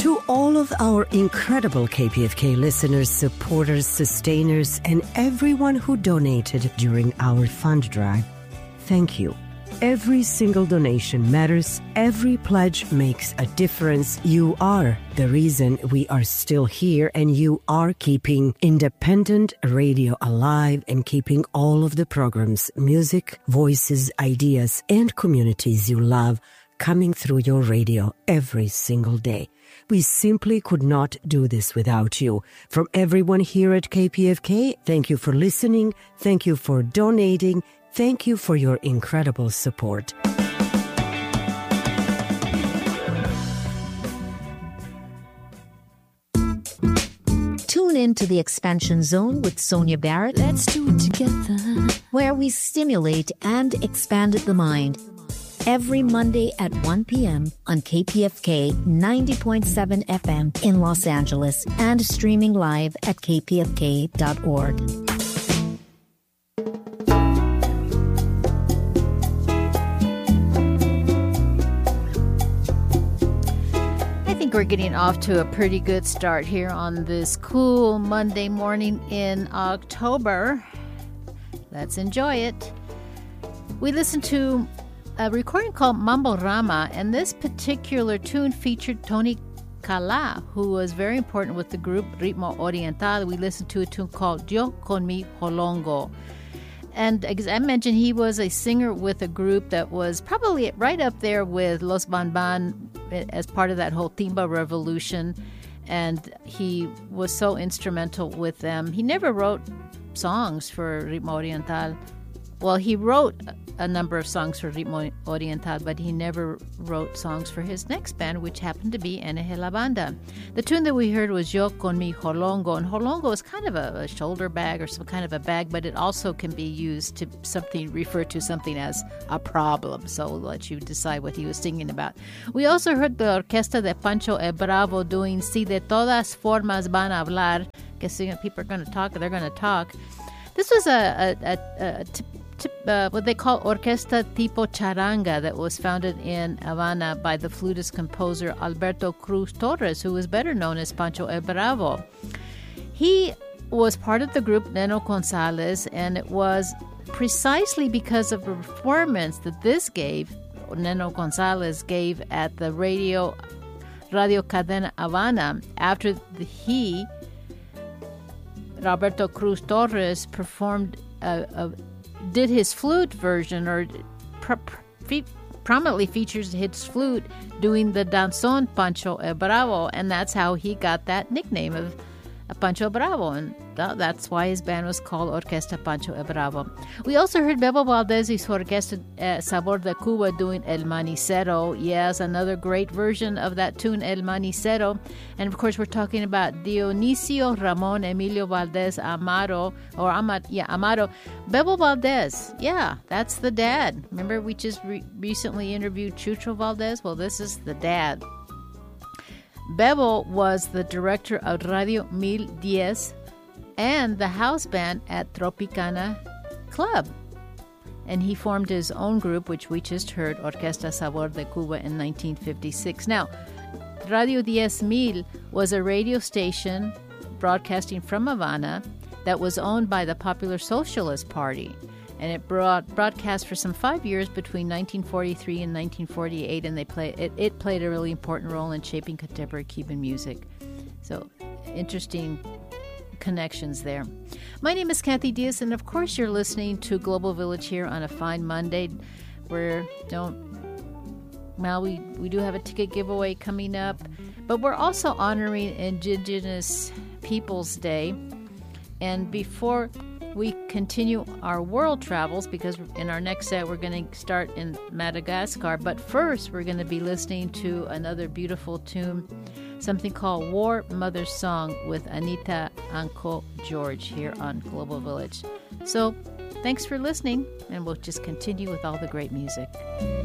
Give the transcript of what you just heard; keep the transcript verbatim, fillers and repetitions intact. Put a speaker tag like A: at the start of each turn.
A: To all of our incredible K P F K listeners, supporters, sustainers, and everyone who donated during our fund drive, thank you. Every single donation matters. Every pledge makes a difference. You are the reason we are still here, and you are keeping independent radio alive and keeping all of the programs, music, voices, ideas, and communities you love coming through your radio every single day. We simply could not do this without you. From everyone here at K P F K, thank you for listening. Thank you for donating. Thank you for your incredible support.
B: Tune in to the Expansion Zone with Sonia Barrett.
C: Let's do it together.
B: Where we stimulate and expand the mind. Every Monday at one p.m. on K P F K ninety point seven F M in Los Angeles and streaming live at k p f k dot org.
C: We're getting off to a pretty good start here on this cool Monday morning in October. Let's enjoy it. We listened to a recording called Mambo Rama, and this particular tune featured Tony Cala, who was very important with the group Ritmo Oriental. We listened to a tune called Yo Con Mi Holongo. And as I mentioned, he was a singer with a group that was probably right up there with Los Banban as part of that whole Timba revolution. And he was so instrumental with them. He never wrote songs for Ritmo Oriental. Well, he wrote a number of songs for Ritmo Oriental, but he never wrote songs for his next band, which happened to be N G La Banda. The tune that we heard was Yo Con Mi Holongo, and holongo is kind of a, a shoulder bag or some kind of a bag, but it also can be used to something refer to something as a problem. So we'll let you decide what he was singing about. We also heard the Orquesta de Pancho E Bravo doing Si de Todas Formas Van a Hablar, because people are going to talk, they're going to talk. This was a, a, a, a t- Uh, what they call Orquesta Tipo Charanga that was founded in Havana by the flutist composer Alberto Cruz Torres, who was better known as Pancho El Bravo. He was part of the group Neno Gonzalez, and it was precisely because of the performance that this gave, Neno Gonzalez gave at the radio Radio Cadena Havana, after the, he, Roberto Cruz Torres, performed a, a did his flute version, or pr- pr- prominently features his flute doing the danzón Pancho El Bravo, and that's how he got that nickname of Pancho Bravo, and th- that's why his band was called Orquesta Pancho El Bravo. We also heard Bebo Valdez y su Orquesta uh, Sabor de Cuba doing El Manicero. Yes, another great version of that tune, El Manicero. And of course, we're talking about Dionisio Ramon Emilio Valdez Amaro, or Amar, yeah, Amaro. Bebo Valdez, yeah, that's the dad. Remember, we just re- recently interviewed Chucho Valdez? Well, this is the dad. Bebo was the director of Radio Mil Diez and the house band at Tropicana Club. And he formed his own group, which we just heard, Orquesta Sabor de Cuba, in nineteen fifty-six. Now, Radio Diez Mil was a radio station broadcasting from Havana that was owned by the Popular Socialist Party. And it brought, broadcast for some five years between nineteen forty-three and nineteen forty-eight, and they play, it, it played a really important role in shaping contemporary Cuban music. So, interesting connections there. My name is Kathy Diaz, and of course you're listening to Global Village here on a fine Monday, where don't, well, we, we do have a ticket giveaway coming up, but we're also honoring Indigenous Peoples Day. And before we continue our world travels, because in our next set we're going to start in Madagascar, but first we're going to be listening to another beautiful tune, something called War Mother's Song with Anita Anko George here on Global Village. So thanks for listening, and we'll just continue with all the great music.